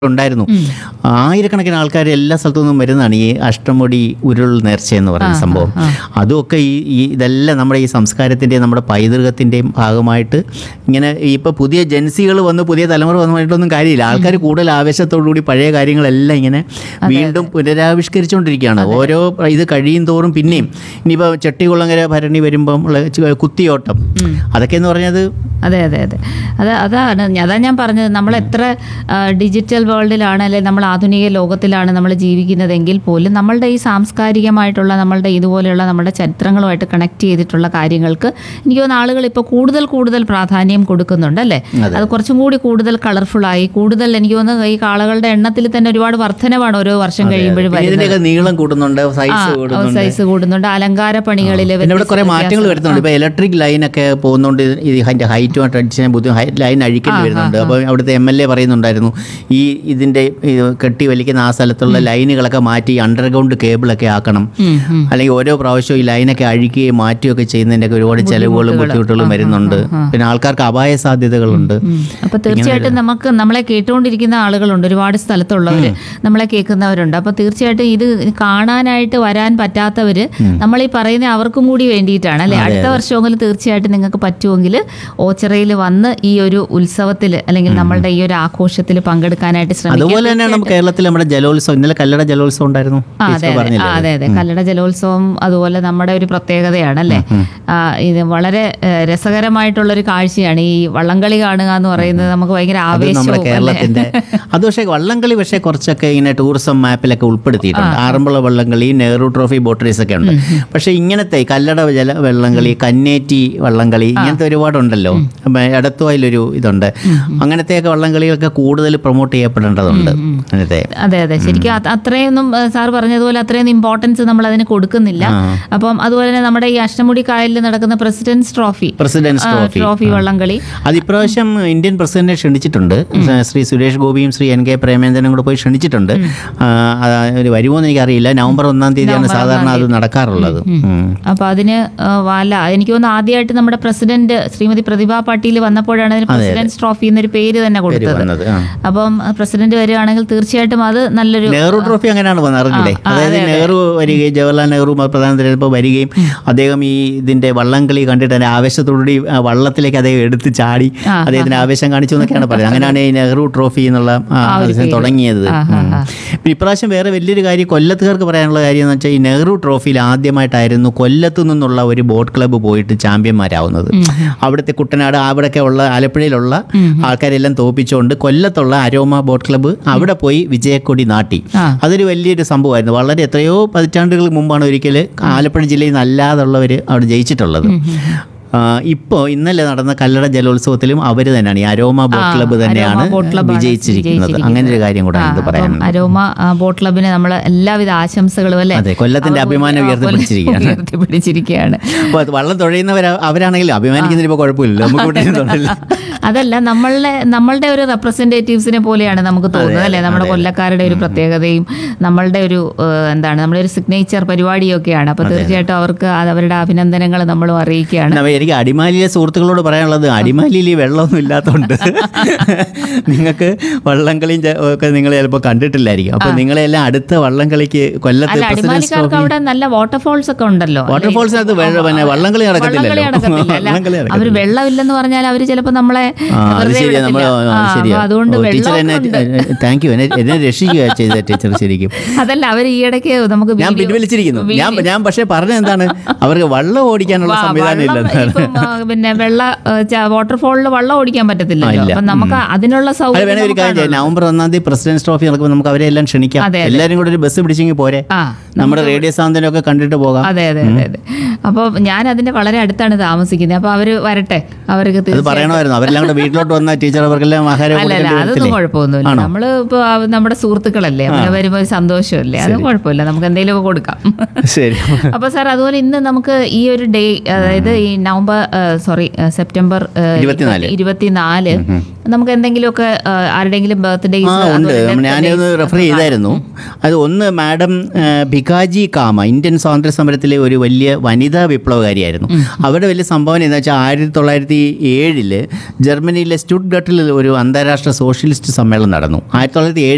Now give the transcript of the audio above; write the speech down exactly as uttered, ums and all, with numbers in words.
ഉണ്ടായിരുന്നു. ആയിരക്കണക്കിന് ആൾക്കാർ എല്ലാ സ്ഥലത്തു നിന്നും വരുന്നതാണ് ഈ അഷ്ടമുടി ഉരുൾ നേർച്ച എന്ന് പറയുന്ന സംഭവം. അതുമൊക്കെ ഈ ഈ ഇതെല്ലാം നമ്മുടെ ഈ സംസ്കാരത്തിൻ്റെയും നമ്മുടെ പൈതൃകത്തിൻ്റെയും ഭാഗമായിട്ട് ഇങ്ങനെ ഇപ്പോൾ പുതിയ ജൻസികൾ വന്ന് പുതിയ തലമുറ വന്നിട്ടൊന്നും കാര്യമില്ല. ആൾക്കാർ കൂടുതൽ ആവേശത്തോടുകൂടി പഴയ കാര്യങ്ങളെല്ലാം ഇങ്ങനെ വീണ്ടും പുനരാവിഷ്കരിച്ചുകൊണ്ടിരിക്കുകയാണ്. ഓരോ ഇത് കഴിയും തോറും പിന്നെയും ഇനിയിപ്പോൾ ചെട്ടികുളങ്ങര ഭരണി വരുമ്പം ഉള്ള കുത്തിയോട്ടം അതൊക്കെ എന്ന് പറഞ്ഞത് അതെ അതെ അതെ അത് അതാണ് അതാ ഞാൻ പറഞ്ഞത്. നമ്മൾ എത്ര ഡിജിറ്റൽ വേൾഡിലാണ് അല്ലെങ്കിൽ നമ്മൾ ആധുനിക ലോകത്തിലാണ് നമ്മൾ ജീവിക്കുന്നതെങ്കിൽ പോലും നമ്മളുടെ ഈ സാംസ്കാരികമായിട്ടുള്ള നമ്മളുടെ ഇതുപോലെയുള്ള നമ്മുടെ ചരിത്രങ്ങളുമായിട്ട് കണക്ട് ചെയ്തിട്ടുള്ള കാര്യങ്ങൾക്ക് എനിക്ക് തോന്നുന്ന ആളുകൾ ഇപ്പോൾ കൂടുതൽ കൂടുതൽ പ്രാധാന്യം കൊടുക്കുന്നുണ്ട് അല്ലേ. അത് കുറച്ചും കൂടി കൂടുതൽ കളർഫുള്ളായി കൂടുതൽ എനിക്ക് തോന്നുന്നു ഈ കാളകളുടെ എണ്ണത്തിൽ തന്നെ ഒരുപാട് വർധനവാണ് ഓരോ വർഷം കഴിയുമ്പോഴും വരുന്നത്. നീളം കൂടുന്നുണ്ട്, സൈസ് കൂടുന്നുണ്ട്, അലങ്കാര പണികളിൽ കുറെ മാറ്റങ്ങൾ വരുന്നുണ്ട്. ഇപ്പൊ ഇലക്ട്രിക് ലൈൻ ഒക്കെ പോകുന്നുണ്ട്, ഇതിന്റെ ഹൈറ്റുമായിട്ട് അടിച്ചാൽ ബുദ്ധിമുട്ട് ലൈൻ അഴിക്കേണ്ടി വരുന്നുണ്ട്. അപ്പോൾ അവിടുത്തെ എം എൽ എ പറയുന്നുണ്ടായിരുന്നു ഈ ഇതിന്റെ കെട്ടി വലിക്കുന്ന ആ സ്ഥലത്തുള്ള ലൈനുകളൊക്കെ മാറ്റി അണ്ടർഗ്രൗണ്ട് കേബിളൊക്കെ ആക്കണം, അല്ലെങ്കിൽ ഓരോ പ്രാവശ്യവും ഈ ലൈനൊക്കെ അഴിക്കുകയും മാറ്റുകയൊക്കെ ചെയ്യുന്നതിൻ്റെ ഒരുപാട് ചെലവുകളും ബുദ്ധിമുട്ടുകളും വരുന്നുണ്ട്. പിന്നെ ആൾക്കാർക്ക് അപായ സാധ്യതകളുണ്ട്. അപ്പോൾ തീർച്ചയായിട്ടും നമുക്ക് നമ്മളെ കേട്ടുകൊണ്ടിരിക്കുന്ന ആളുകളുണ്ട്, ഒരുപാട് സ്ഥലത്തുള്ളവർ നമ്മളെ കേൾക്കുന്നവരുണ്ട്. അപ്പോൾ തീർച്ചയായിട്ടും ഇത് കാണാനായിട്ട് വരാൻ പറ്റാത്തവർ നമ്മൾ ഈ പറയുന്ന അവർക്കും കൂടി വേണ്ടിയിട്ടാണ് അല്ലേ. അടുത്ത വർഷമെങ്കിലും തീർച്ചയായിട്ടും നിങ്ങൾക്ക് പറ്റുമെങ്കിൽ ഓച്ചിറയിൽ വന്ന് ഈ ഒരു ഉത്സവത്തിൽ അല്ലെങ്കിൽ നമ്മളുടെ ഈ ഒരു ആഘോഷത്തിൽ പങ്കെടുക്കാനായിട്ട് ശ്രമിക്കും. അതുപോലെ തന്നെയാണ് നമുക്ക് കേരളത്തിൽ നമ്മുടെ ജലോത്സവം, ഇന്നലെ കല്ലട ജലോത്സവം ഉണ്ടായിരുന്നു. അതെ അതെ അതെ കല്ലട ജലോത്സവം അതുപോലെ നമ്മുടെ ഒരു പ്രത്യേകതയാണ് അല്ലേ. ഇത് വളരെ രസകരമായിട്ടുള്ളൊരു കാഴ്ചയാണ് ഈ വള്ളംകളി കാണുക എന്ന് പറയുന്നത്. നമുക്ക് ഭയങ്കര ആവേശവും കേരളത്തിന്റെ അത് പക്ഷേ വള്ളംകളി പക്ഷേ കുറച്ചൊക്കെ ഇങ്ങനെ ടൂറിസം മാപ്പിലൊക്കെ ഉൾപ്പെടുത്തിയിട്ടുണ്ട്. ആറന്മുള വള്ളംകളി, നെഹ്റു ട്രോഫി ബോട്ട് റേസ് ഒക്കെ ഉണ്ട്. പക്ഷേ ഇങ്ങനത്തെ കല്ലട ജല വള്ളംകളി, കന്നേറ്റി വള്ളംകളി ഇങ്ങനത്തെ ഒരുപാടുണ്ടല്ലോ. എടത്തുവായിലൊരു ഇതുണ്ട്. അങ്ങനത്തെയൊക്കെ വള്ളംകളികളൊക്കെ കൂടുതൽ പ്രൊമോട്ട് ചെയ്യപ്പെടേണ്ടതുണ്ട്. അതെ അതെ ശരിക്കും അത്രയൊന്നും സാർ പറഞ്ഞതുപോലെ അത്രയൊന്നും ഇമ്പോർട്ടൻസ് നമ്മൾ അതിന് കൊടുക്കുന്നില്ല. അപ്പം അതുപോലെ തന്നെ നമ്മുടെ ഈ അഷ്ടമുടി കായലിൽ നടക്കുന്ന പ്രസിഡന്റ്സ് ട്രോഫി പ്രസിഡന്റ്സ് ട്രോഫി വള്ളംകളി അത് ഇപ്രാവശ്യം ഇന്ത്യൻ പ്രസിഡന്റിനെ ക്ഷണിച്ചിട്ടുണ്ട്. ശ്രീ സുരേഷ് ഗോപിയും ശ്രീ എൻ കെ പ്രേമേന്ദ്രനും കൂടെ പോയി ക്ഷണിച്ചിട്ടുണ്ട്. വരുമോ എന്ന് എനിക്കറിയില്ല. നവംബർ ഒന്നാം തീയതിയാണ് സാധാരണ അത് നടക്കാറുള്ളത്. അപ്പൊ അതിന് വല്ല എനിക്ക് തോന്നുന്നു ആദ്യമായിട്ട് നമ്മുടെ പ്രസിഡന്റ് ശ്രീമതി പ്രതിഭ പാട്ടീൽ വന്നപ്പോഴാണ് അതിന് പ്രസിഡന്റ്സ് ട്രോഫി എന്നൊരു പേര് തന്നെ കൊടുത്തത്. അപ്പം പ്രസിഡന്റ് വരികയാണെങ്കിൽ തീർച്ചയായിട്ടും അത് നല്ലൊരു നെഹ്റു ട്രോഫി അങ്ങനെയാണ് വന്നിറങ്ങില്ലേ. അതായത് നെഹ്റു വരികയും ജവഹർലാൽ നെഹ്റു പ്രധാനമന്ത്രി വരികയും അദ്ദേഹം ഈ ഇതിന്റെ വള്ളംകളി കണ്ടിട്ട് അതിന്റെ ആവേശത്തോടുകൂടി വള്ളത്തിലേക്ക് അദ്ദേഹം എടുത്ത് ചാടി അദ്ദേഹത്തിന് ആവേശം കാണിച്ചു എന്നൊക്കെയാണ് പറയുന്നത്. അങ്ങനെയാണ് ഈ നെഹ്റു ട്രോഫി എന്നുള്ള തുടങ്ങിയത്. പിന്നെ ഇപ്രാവശ്യം വേറെ വലിയൊരു കാര്യം കൊല്ലത്തുകാർക്ക് പറയാനുള്ള കാര്യം എന്ന് വെച്ചാൽ ഈ നെഹ്റു ട്രോഫിയിൽ ആദ്യമായിട്ടായിരുന്നു കൊല്ലത്തു നിന്നുള്ള ഒരു ബോട്ട് ക്ലബ്ബ് പോയിട്ട് ചാമ്പ്യന്മാരാവുന്നത്. അവിടുത്തെ കുട്ടനാട് അവിടെയൊക്കെ ഉള്ള ആലപ്പുഴയിലുള്ള ആൾക്കാരെല്ലാം തോപ്പിച്ചുകൊണ്ട് കൊല്ലത്തുള്ള അരോമ ബോട്ട് ക്ലബ്ബ് അവിടെ പോയി വിജയക്കൊടി നാട്ടി. അതൊരു വലിയൊരു സംഭവമായിരുന്നു. വളരെ എത്രയോ പതിറ്റാണ്ടുകൾ മുമ്പാണ് ഒരിക്കൽ ആലപ്പുഴ ജില്ലയിൽ നിന്ന് അല്ലാതുള്ളവർ അവിടെ ജയിച്ചിട്ടുള്ളത്. ഇപ്പോൾ ഇന്നലെ നടന്ന കല്ലട ജലോത്സവത്തിലും അവർ തന്നെയാണ് ഈ അരോമ ബോട്ട് ക്ലബ്ബ് തന്നെയാണ് വിജയിച്ചിരിക്കുന്നത്. അങ്ങനെ ഒരു കാര്യം കൂടെ പറയാം. അരോമ ബോട്ട് ക്ലബിന് നമ്മൾ എല്ലാവിധ ആശംസകളും അല്ലേ. അതെ, കൊല്ലത്തിന്റെ അഭിമാനം ഉയർത്തിപ്പിടിച്ചിരിക്കുകയാണ്. അപ്പോൾ വള്ളം തുഴയുന്നവർ അവരാണെങ്കിലും അഭിമാനിക്കുന്നതിന് ഇപ്പോൾ കുഴപ്പമില്ല. നമുക്ക് അതല്ല നമ്മളുടെ നമ്മളുടെ ഒരു റെപ്രസെന്റേറ്റീവ്സിനെ പോലെയാണ് നമുക്ക് തോന്നുന്നത് അല്ലേ. നമ്മുടെ കൊല്ലക്കാരുടെ ഒരു പ്രത്യേകതയും നമ്മളുടെ ഒരു എന്താണ് നമ്മുടെ ഒരു സിഗ്നേച്ചർ പരിപാടിയൊക്കെയാണ്. അപ്പോൾ തീർച്ചയായിട്ടും അവർക്ക് അവരുടെ അഭിനന്ദനങ്ങൾ നമ്മളും അറിയിക്കുകയാണ്. എനിക്ക് അടിമാലിയിലെ സുഹൃത്തുക്കളോട് പറയാനുള്ളത്, അടിമാലിയിൽ ഈ വെള്ളമൊന്നും ഇല്ലാത്തതുകൊണ്ട് നിങ്ങൾക്ക് വള്ളംകളിയും ഒക്കെ നിങ്ങൾ ചിലപ്പോൾ കണ്ടിട്ടില്ലായിരിക്കും. അപ്പോൾ നിങ്ങളെല്ലാം അടുത്ത വള്ളംകളിക്ക് കൊല്ലത്ത് അടിമാലിക്കാർക്ക് അവിടെ നല്ല വാട്ടർഫോൾസ് ഒക്കെ ഉണ്ടല്ലോ. വാട്ടർഫോൾസിനകത്ത് വള്ളംകളി നടക്കത്തില്ലല്ലോ. അവർ വെള്ളമില്ലെന്ന് പറഞ്ഞാൽ അവർ ചിലപ്പോൾ നമ്മളെ അതുകൊണ്ട് ടീച്ചർ എന്നെ താങ്ക് യു എന്നെ രക്ഷിക്കുക ചെയ്ത ടീച്ചർ ശരിക്കും. അതല്ല അവർ ഈ ഇടയ്ക്ക് നമുക്ക് ഞാൻ പിൻവലിച്ചിരിക്കുന്നു. ഞാൻ ഞാൻ പക്ഷേ പറഞ്ഞത് എന്താണ്, അവർക്ക് വള്ളം ഓടിക്കാനുള്ള സംവിധാനം ഇല്ല. പിന്നെ വെള്ള വാട്ടർഫോളിൽ വെള്ളം ഓടിക്കാൻ പറ്റത്തില്ല. അപ്പൊ നമുക്ക് അതിനുള്ള സൗകര്യം ഒരു കാര്യം, നവംബർ ഒന്നാം തീയതി പ്രസിഡന്റ്സ് ട്രോഫി നടക്കുമ്പോൾ നമുക്ക് അവരെ എല്ലാം ക്ഷണിക്കാം. എല്ലാവരും കൂടെ ഒരു ബസ് പിടിച്ചെങ്കിൽ പോരെ, നമ്മുടെ റേഡിയോ സാന്ത്വനമൊക്കെ കണ്ടിട്ട് പോകാം. അതെ അതെ അതെ അതെ അപ്പോൾ ഞാൻ അതിന്റെ വളരെ അടുത്താണ് താമസിക്കുന്നത്. അപ്പൊ അവര് വരട്ടെ, അവർക്ക് പറയണമായിരുന്നു. അവരെല്ലാം കൂടെ വീട്ടിലോട്ട് വന്ന ടീച്ചർ അവർക്കെല്ലാം ആഹാരം. അതൊന്നും കുഴപ്പമൊന്നുമില്ല. നമ്മള് ഇപ്പൊ നമ്മുടെ സുഹൃത്തുക്കളല്ലേ, അവരെ വരുമ്പോൾ ഒരു സന്തോഷമല്ലേ, അതും കുഴപ്പമില്ല. നമുക്ക് എന്തെങ്കിലും ഒക്കെ കൊടുക്കാം. ശരി. അപ്പൊ സാർ അതുപോലെ ഇന്ന് നമുക്ക് ഈ ഒരു ഡേ, അതായത് ഈ നവംബർ സോറി സെപ്റ്റംബർ ഇരുപത്തിനാല് നമുക്ക് എന്തെങ്കിലുമൊക്കെ ആരുടെങ്കിലും ബർത്ത്ഡേസ് ഉണ്ട്. ഞാനൊന്ന് റെഫർ ചെയ്തായിരുന്നു. അത് ഒന്ന് മാഡം ഭികാജി കാമ, ഇന്ത്യൻ സ്വാതന്ത്ര്യ സമരത്തിലെ ഒരു വലിയ വനിതാ വിപ്ലവകാരിയായിരുന്നു. അവരുടെ വലിയ സംഭാവന എന്ന് വെച്ചാൽ ആയിരത്തി തൊള്ളായിരത്തി ഏഴില് ജർമ്മനിയിലെ സ്റ്റുട്ട്ഗർട്ടിൽ ഒരു അന്താരാഷ്ട്ര സോഷ്യലിസ്റ്റ് സമ്മേളനം നടന്നു. ആയിരത്തി തൊള്ളായിരത്തി ഏഴ്